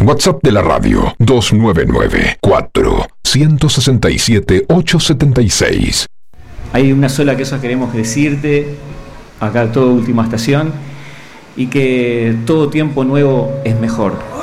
WhatsApp de la radio 299-4-167-876. Hay una sola cosa que queremos decirte, acá todo Última Estación, y que todo tiempo nuevo es mejor.